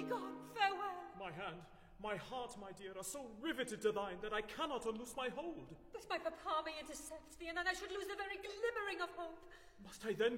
gone, farewell. My hand, my heart, my dear, are so riveted to thine that I cannot unloose my hold. But my papa may intercept thee, and then I should lose the very glimmering of hope. Must I then